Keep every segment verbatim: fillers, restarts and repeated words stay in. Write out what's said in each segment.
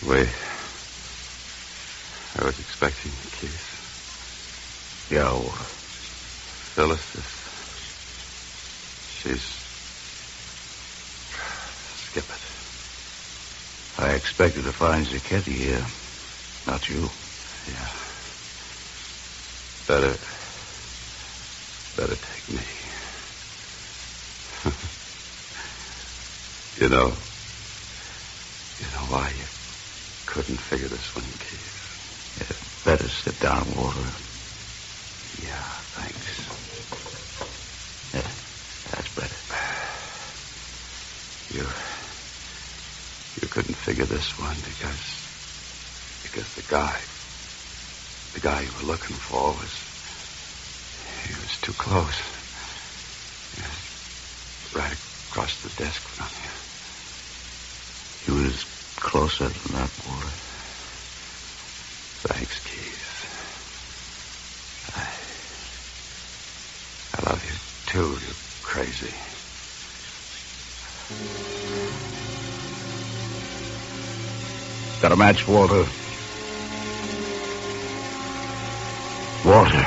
Wait. I was expecting the Keith. Yeah, Walter. Phyllis is... She's... Skip it. I expected to find Zacchetti here. Not you. Yeah. Better... Better take me. You know... You know why you couldn't figure this one, Keith? Yeah, better sit down, Walter. Yeah, thanks. Yeah, that's better. You... You couldn't figure this one because... Because the guy... The guy you were looking for was... He was too close. He was right across the desk from you. He was closer than that, Walter. Thanks, Keith. I... I love you, too, you crazy. Got a match, Walter? Walter.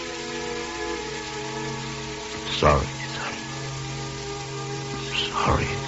Sorry, son. I'm sorry.